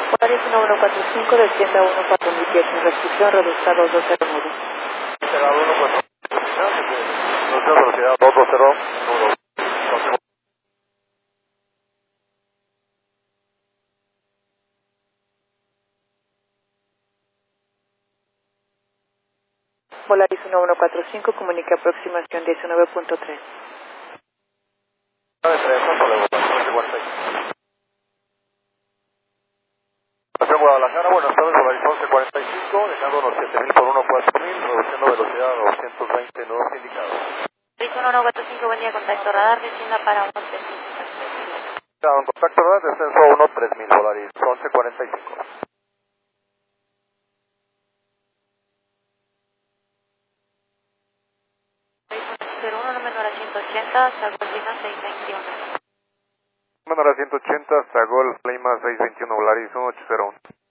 Polaris 1145, descienda 14 sin restricción, reduzca 220 Será 145, velocidad 220, Polaris 1145, comunica aproximación 19.3. Guadalajara, buenas tardes, Polaris 1145, dejando unos 7000 por 14000, reduciendo velocidad a 220 nudos indicados. Polaris 1145, buen día, contacto radar, descienda para 11. En contacto radar, descenso 13000, Polaris 1145. 01, no menor a 180, Sagol Lima 621. Menor a 180, hasta Golf Lima 621, Polaris 1801.